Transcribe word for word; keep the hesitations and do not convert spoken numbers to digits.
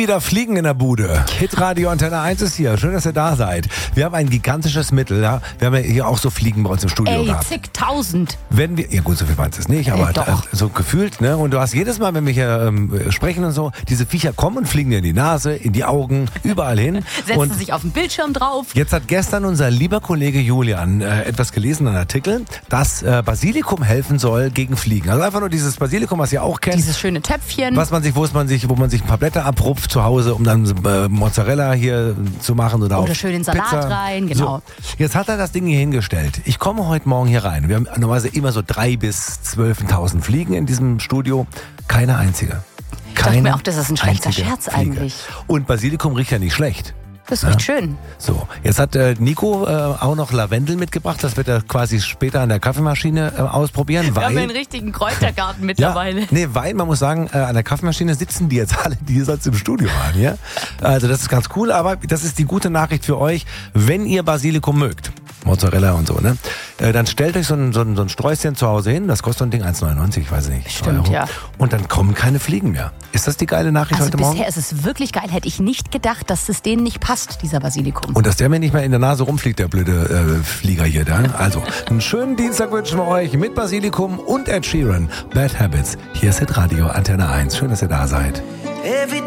wieder Fliegen in der Bude. Hitradio Antenne eins ist hier. Schön, dass ihr da seid. Wir haben ein gigantisches Mittel. Ja? Wir haben ja hier auch so Fliegen bei uns im Studio Ey, gehabt. zigtausend. Wenn wir, ja gut, so viel waren es nicht, aber Äh, doch. äh, so gefühlt, ne? Und du hast jedes Mal, wenn wir hier ähm, sprechen und so, diese Viecher kommen und fliegen dir in die Nase, in die Augen, überall hin. Setzen und sich auf den Bildschirm drauf. jetzt hat gestern unser lieber Kollege Julian äh, etwas gelesen, einen Artikel, dass äh, Basilikum helfen soll gegen Fliegen. Also einfach nur dieses Basilikum, was ihr auch kennt. Dieses schöne Töpfchen. Was man sich, wo es man sich, wo man sich ein paar Blätter abrupft zu Hause, um dann äh, Mozzarella hier zu machen oder, Oder auch schön in Salat Pizza. rein, genau. So, jetzt hat er das Ding hier hingestellt. Ich komme heute Morgen hier rein. Wir haben normalerweise immer so drei bis zwölftausend Fliegen in diesem Studio. Keine einzige. Ich dachte Keine mir auch, das ist ein schlechter einzige Scherz Fliege. eigentlich. Und Basilikum riecht ja nicht schlecht. Das riecht schön. So, jetzt hat äh, Nico äh, auch noch Lavendel mitgebracht. Das wird er quasi später an der Kaffeemaschine äh, ausprobieren. Wir weil haben einen richtigen Kräutergarten ja, mittlerweile. nee, weil man muss sagen, äh, an der Kaffeemaschine sitzen die jetzt alle, die sonst im Studio waren. Ja? Also das ist ganz cool, aber das ist die gute Nachricht für euch, wenn ihr Basilikum mögt. Mozzarella und so, ne? Äh, dann stellt euch so ein, so, ein, so ein Sträußchen zu Hause hin, das kostet so ein Ding eins neunundneunzig, ich weiß nicht. Stimmt, Euro. ja. Und dann kommen keine Fliegen mehr. Ist das die geile Nachricht Also heute bisher Morgen? ist es wirklich geil. Hätte ich nicht gedacht, dass es denen nicht passt, dieser Basilikum. Und dass der mir nicht mehr in der Nase rumfliegt, der blöde äh, Flieger hier. Da. Also, einen schönen Dienstag wünschen wir euch mit Basilikum und Ed Sheeran. Bad Habits. Hier ist Hitradio Antenne eins. Schön, dass ihr da seid.